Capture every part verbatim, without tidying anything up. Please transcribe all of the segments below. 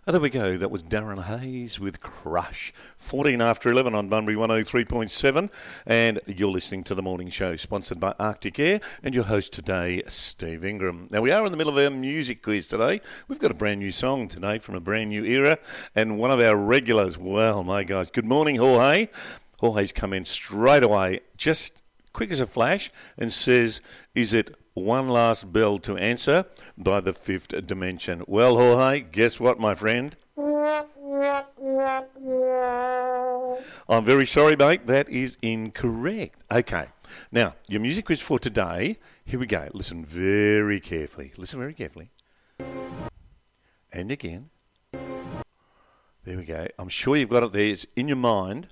Oh, there we go. That was Darren Hayes with Crush. fourteen after eleven on Bunbury one oh three point seven. And you're listening to The Morning Show, sponsored by Arctic Air. And your host today, Steve Ingram. Now, we are in the middle of our music quiz today. We've got a brand new song today from a brand new era. And one of our regulars, well, my guys. Good morning, Jorge. Jorge's come in straight away, just quick as a flash, and says, is it One Last Bell to Answer by The Fifth Dimension? Well, Jorge, guess what, my friend? I'm very sorry, mate. That is incorrect. Okay. Now, your music quiz for today, here we go. Listen very carefully. Listen very carefully. And again. There we go. I'm sure you've got it there. It's in your mind.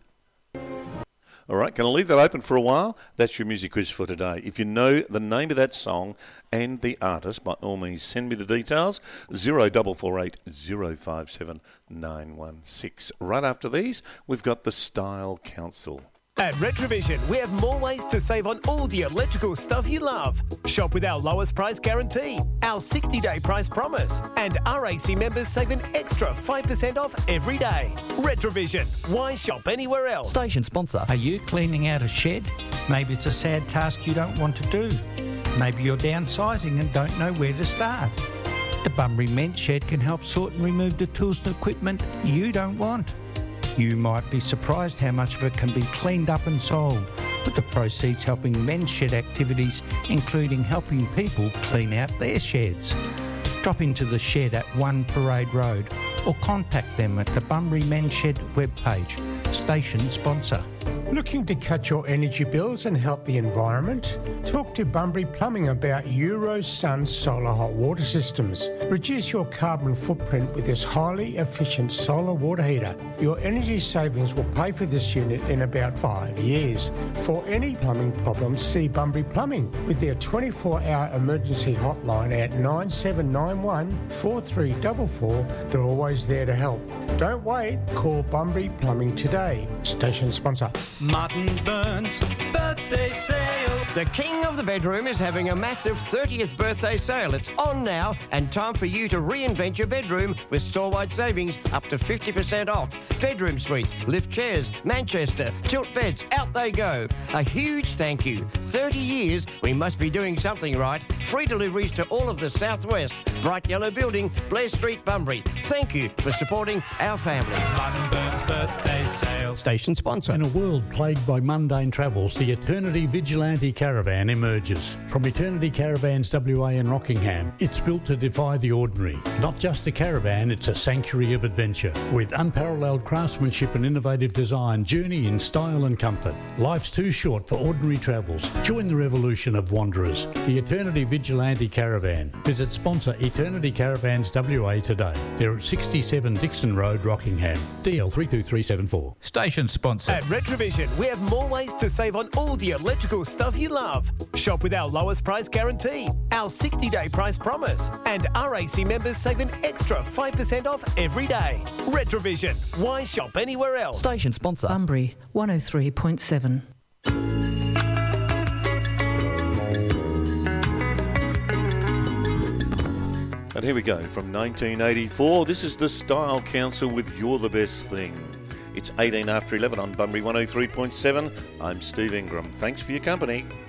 All right, can I leave that open for a while? That's your music quiz for today. If you know the name of that song and the artist, by all means, send me the details. zero four four eight zero five seven nine one six. Right after these, we've got the Style Council. At Retrovision, we have more ways to save on all the electrical stuff you love. Shop with our lowest price guarantee, our sixty-day price promise, and R A C members save an extra five percent off every day. Retrovision, why shop anywhere else? Station sponsor. Are you cleaning out a shed? Maybe it's a sad task you don't want to do. Maybe you're downsizing and don't know where to start. The Bunbury Men's Shed can help sort and remove the tools and equipment you don't want. You might be surprised how much of it can be cleaned up and sold, with the proceeds helping men's shed activities, including helping people clean out their sheds. Drop into the shed at One Parade Road or contact them at the Bunbury Men's Shed webpage. Station sponsor. Looking to cut your energy bills and help the environment? Talk to Bunbury Plumbing about Eurosun solar hot water systems. Reduce your carbon footprint with this highly efficient solar water heater. Your energy savings will pay for this unit in about five years. For any plumbing problems, see Bunbury Plumbing with their twenty-four hour emergency hotline at nine seven nine one, four three four four. They're always there to help. Don't wait. Call Bunbury Plumbing today. Station sponsor. Martin Burns birthday sale. The King of the Bedroom is having a massive thirtieth birthday sale. It's on now and time for you to reinvent your bedroom with store-wide savings up to fifty percent off. Bedroom suites, lift chairs, Manchester, tilt beds, out they go. A huge thank you. thirty years, we must be doing something right. Free deliveries to all of the Southwest. Bright Yellow Building, Blair Street, Bunbury. Thank you for supporting our family. Martin Burns birthday sale. Station sponsor. In a world plagued by mundane travels, the Eternity Vigilante Caravan emerges. From Eternity Caravans W A in Rockingham, it's built to defy the ordinary. Not just a caravan, it's a sanctuary of adventure. With unparalleled craftsmanship and innovative design, journey in style and comfort. Life's too short for ordinary travels. Join the revolution of wanderers. The Eternity Vigilante Caravan. Visit sponsor Eternity Caravans W A today. They're at sixty-seven Dixon Road, Rockingham. D L three two three seven four. Station sponsor. At Retrovision, we have more ways to save on all the electrical stuff you love. Shop with our lowest price guarantee, our sixty-day price promise, and R A C members save an extra five percent off every day. Retrovision, why shop anywhere else? Station sponsor. Bunbury one oh three point seven. And here we go, from nineteen eighty-four, this is the Style Council with You're the Best Thing. It's eighteen after eleven on Bunbury one oh three point seven. I'm Steve Ingram. Thanks for your company.